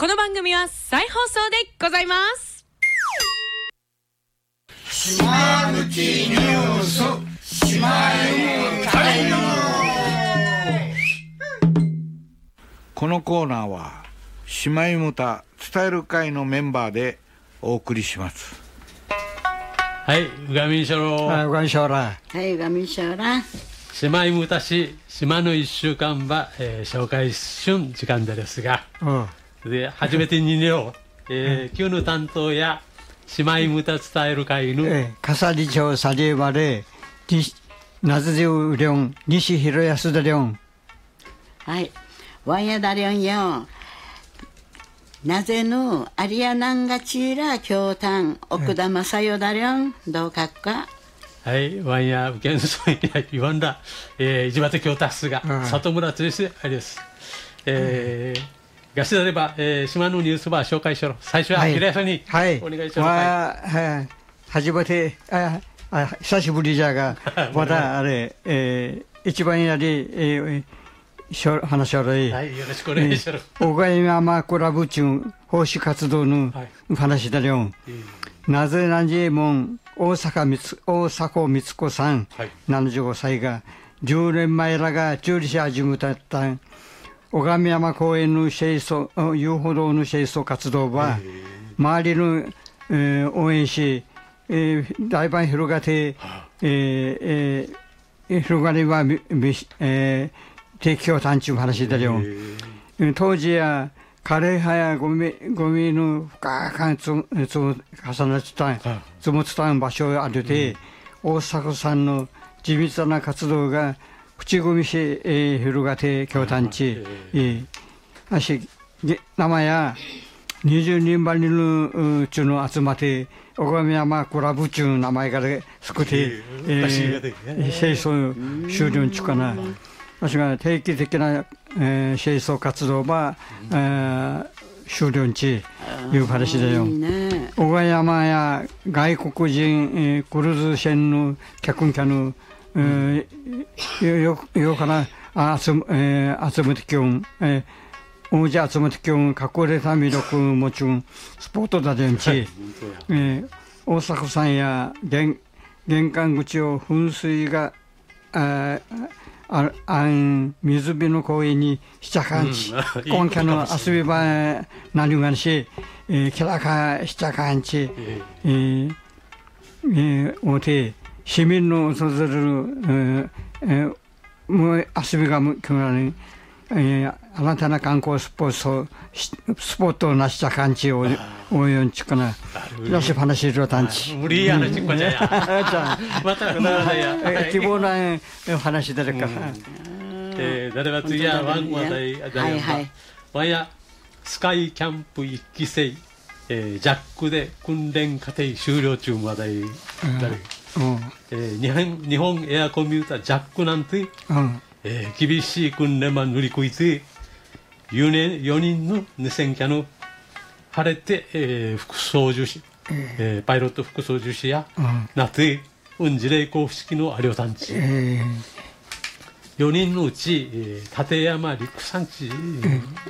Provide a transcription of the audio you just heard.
この番組は再放送でございます。 島抜きニュース島へタイム。 このコーナーは島井むた伝える会のメンバーでお送りします。 はい、うがみんしょろ。 はい、うがみんしょら。 はい、うがみんしょら。 島井むた市島の一週間は、紹介しゅん時間ですが、で初めてにねよ、旧の担当や島井むた伝える会の、 笠利町佐治までなずじゅうりょん西広安だりょん。 はい、ワンヤだりょんよ。なぜぬアリアナンガチーラ京丹奥田正代だりょんどうかっか。 はい、ワンヤウケンソンや言わんだ、市場京達すが、里村ついしあれです。がしであれば、島のニュースは紹介しろ。最初は平井さんにお願いします。 はい、初めて久しぶりじゃがまたあれ、一番やり、話しゃらい。 はい、よろしくお願いします。 岡山クラブ中奉仕活動の話だよん。なぜなんじもん大迫光子さん、75歳が10年前らが中理市始めた岡山公園の清掃遊歩道の清掃活動は周りの、応援し、大盤広がって、広がりは提供探知の話だよ。当時や枯れ葉やゴミの深く重なってた積もってた場所あるで、大迫さんの地道な活動が口ゴミし、広がって京探知生や20人ばりの中の集まって岡山クラブ中の名前から作って清掃終了中かな。私が定期的な、清掃活動は、終了地いう話だよ。岡山や外国人、クルーズ船の客の、よから集めてきょん、大勢集めてきょん隠れた魅力もちろんスポットだよんち、大阪さんや玄関口を噴水が水辺の公園にしちゃかんち、今季の遊び場なりがんし、キラカしちゃかんち、おて市民の訪れる、もう遊びがきょらね、新たな観光スポットをなしちゃかんちを応援ちかな。よし話しろたんち。 無理やなちっこじゃや。また希望な話誰か。 誰は次はワン話題ワンやスカイキャンプ1期生、ジャックで訓練過程終了中話題日本エアコミュータージャックなんて、厳しい訓練만乗り越えて4人の2000キャの晴れて、副操縦士、パイロット副操縦士やなって事例公式のありょうさんち、4人のうち、立山陸山地